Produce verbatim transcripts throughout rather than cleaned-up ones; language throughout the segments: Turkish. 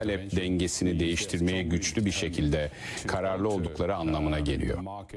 talep dengesini değiştirmeye güçlü bir şekilde kararlı oldukları anlamına geliyor.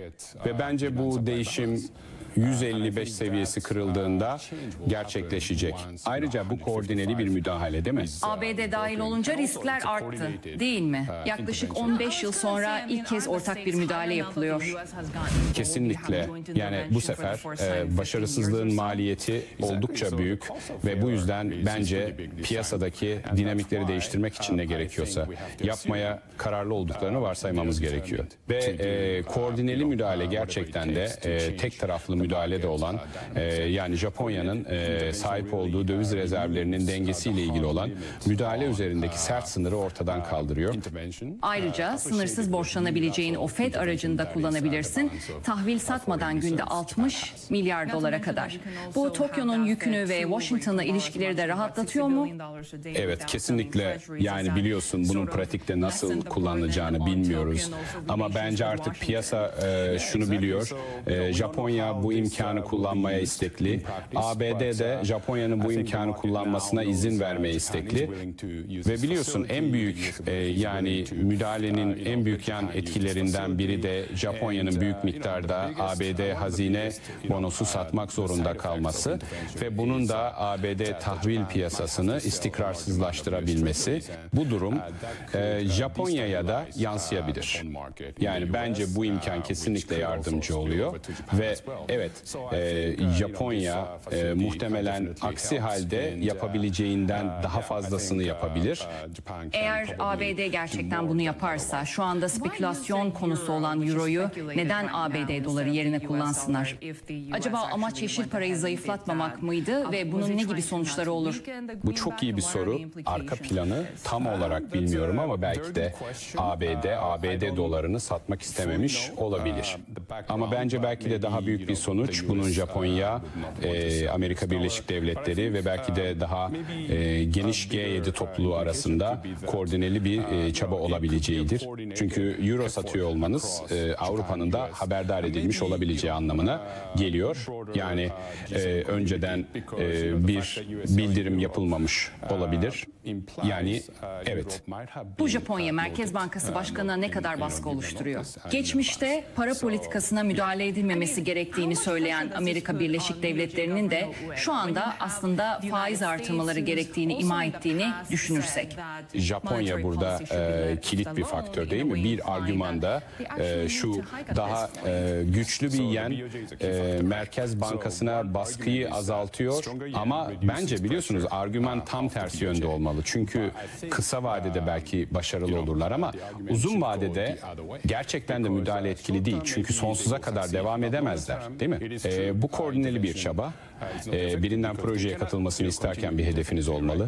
Ve bence bu değişim yüz elli beş seviyesi kırıldığında gerçekleşecek. Ayrıca bu koordineli bir müdahale değil mi? A B D dahil olunca riskler arttı, değil mi? Yaklaşık on beş yıl sonra ilk kez ortak bir müdahale yapılıyor. Kesinlikle. Yani bu sefer e, başarısızlığın maliyeti oldukça büyük ve bu yüzden bence piyasadaki dinamikleri değiştirmek için ne gerekiyorsa yapmaya kararlı olduklarını varsaymamız gerekiyor. Ve e, koordineli müdahale gerçekten de e, tek taraflı müdahale de olan e, yani Japonya'nın e, sahip olduğu döviz rezervlerinin dengesiyle ilgili olan müdahale üzerindeki sert sınırı ortadan kaldırıyor. Ayrıca sınırsız borçlanabileceğin o Fed aracını da kullanabilirsin. Tahvil satmadan günde altmış milyar dolara kadar. Bu Tokyo'nun yükünü ve Washington'la ilişkileri de rahatlatıyor mu? Evet, kesinlikle. Yani biliyorsun bunun pratikte nasıl kullanılacağını bilmiyoruz. Ama bence artık piyasa e, şunu biliyor. E, Japonya bu imkanı kullanmaya istekli. A B D de Japonya'nın bu imkanı kullanmasına izin vermeye istekli. Ve biliyorsun en büyük e, yani müdahalenin en büyük yan etkilerinden biri de Japonya'nın büyük miktarda A B D hazine bonosu satmak zorunda kalması ve bunun da A B D tahvil piyasasını istikrarsızlaştırabilmesi. Bu durum e, Japonya'ya da yansıyabilir. Yani bence bu imkan kesinlikle yardımcı oluyor ve evet e, Japonya e, muhtemelen aksi halde yapabileceğinden daha fazlasını yapabilir. Eğer A B D gerçekten bunu yaparsa şu anda spekülasyon konusu olan Euro'yu neden A B D doları yerine kullansınlar? Acaba amaç yeşil parayı zayıflatmamak mıydı ve bunun ne gibi sonuçları olur? Bu çok iyi bir soru. Arka planı tam olarak bilmiyorum ama belki de A B D, A B D dolarını satmak istememiş olabilir. Ama bence belki de daha büyük bir sonuç bunun Japonya, e, Amerika Birleşik Devletleri ve belki de daha e, geniş G yedi topluluğu arasında koordineli bir e, çaba olabileceğidir. Çünkü Euro satıyor olmanız e, Avrupa'nın da haberdar edilmiş olabileceği anlamına geliyor. Yani e, önceden e, bir bildirim yapılmamış olabilir. Yani evet. Bu Japonya Merkez Bankası Başkanı'na ne kadar baskı oluşturuyor? Geçmişte para politikasına müdahale edilmemesi gerektiğini söyleyen Amerika Birleşik Devletleri'nin de şu anda aslında faiz artırmaları gerektiğini ima ettiğini düşünürsek. Japonya burada e, kilit bir faktör değil mi? Bir argümanda e, şu daha e, güçlü bir yen e, Merkez Bankası'na baskıyı azaltıyor ama bence biliyorsunuz argüman tam tersi yönde olmalı. Çünkü kısa vadede belki başarılı olurlar ama uzun vadede gerçekten de müdahale etkili değil. Çünkü sonsuza kadar devam edemezler, değil mi? E, bu koordineli bir çaba. E, birinden projeye katılmasını isterken bir hedefiniz olmalı.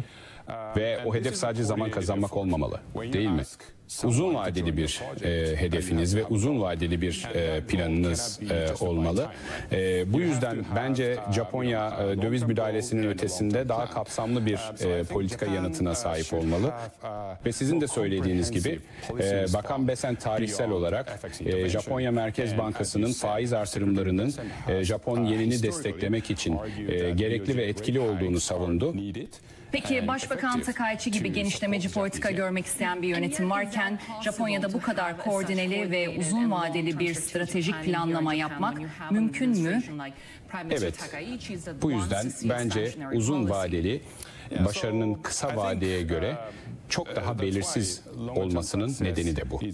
Ve o hedef sadece zaman kazanmak olmamalı, değil mi? Uzun vadeli bir e, hedefiniz ve uzun vadeli bir e, planınız e, olmalı. E, bu yüzden bence Japonya e, döviz müdahalesinin ötesinde daha kapsamlı bir e, politika yanıtına sahip olmalı. Ve sizin de söylediğiniz gibi e, Bakan Besen tarihsel olarak e, Japonya Merkez Bankası'nın faiz artırımlarının e, Japon yenini desteklemek için e, gerekli ve etkili olduğunu savundu. Peki Başbakan Takaichi gibi genişlemeci politika görmek isteyen bir yönetim varken Japonya'da bu kadar koordineli ve uzun vadeli bir stratejik planlama yapmak mümkün mü? Evet. Bu yüzden bence uzun vadeli başarının kısa vadeye göre çok daha belirsiz olmasının nedeni de bu.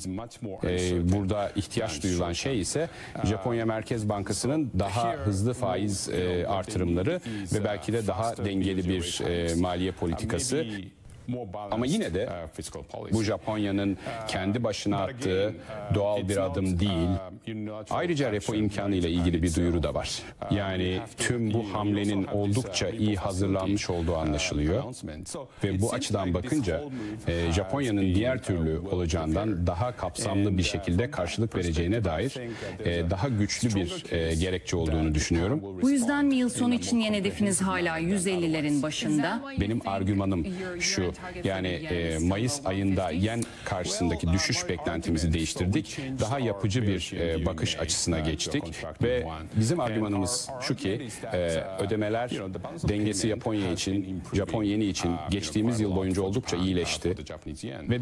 Ee, burada ihtiyaç duyulan şey ise Japonya Merkez Bankası'nın daha hızlı faiz e, artırımları ve belki de daha dengeli bir e, maliye politikası. Ama yine de bu Japonya'nın kendi başına attığı doğal bir adım değil. Ayrıca repo imkanıyla ilgili bir duyuru da var. Yani tüm bu hamlenin oldukça iyi hazırlanmış olduğu anlaşılıyor. Ve bu açıdan bakınca e, Japonya'nın diğer türlü olacağından daha kapsamlı bir şekilde karşılık vereceğine dair e, daha güçlü bir e, gerekçe olduğunu düşünüyorum. Bu yüzden mi yıl sonu için yeni hedefiniz hala yüz ellilerin başında? Benim argümanım şu. Yani e, Mayıs ayında yen karşısındaki düşüş beklentimizi değiştirdik. Daha yapıcı bir e, bakış açısına geçtik ve bizim argümanımız şu ki e, ödemeler dengesi Japonya için, Japon yeni için geçtiğimiz yıl boyunca oldukça iyileşti. Ve